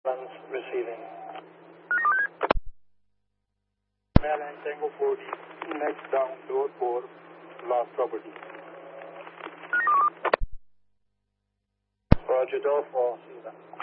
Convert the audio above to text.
Guns receiving. Mel and Tango 40. Next down, door 4, last property. Roger, door 4, see you then.